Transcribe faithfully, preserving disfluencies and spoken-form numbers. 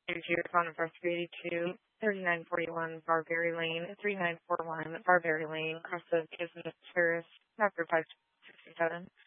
Studio phone number three eighty-two, thirty-nine forty-one Barberry Lane, three nine four one Barberry Lane, across the Business Terrace, Chapter five sixty-seven.